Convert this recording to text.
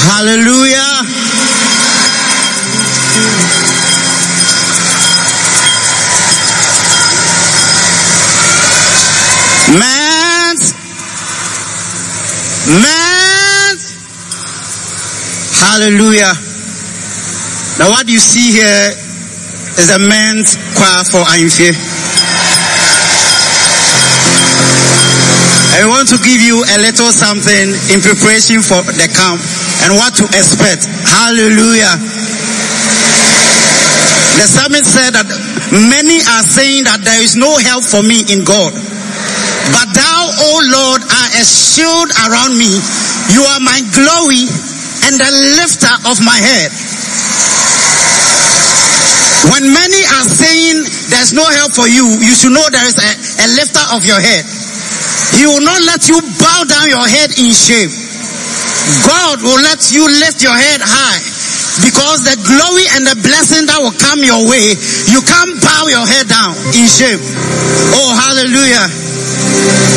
Hallelujah. Man. Hallelujah. Now what you see here is a men's choir for Ahemfie. I want to give you a little something in preparation for the camp and what to expect. Hallelujah. The psalmist said that many are saying that there is no help for me in God. But thou, O Lord, art a shield around me. You are my glory and the lifter of my head. When many are saying there's no help for you, you should know there is a lifter of your head. He will not let you bow down your head in shame. God will let you lift your head high, because the glory and the blessing that will come your way, you can't bow your head down in shame. Oh, hallelujah.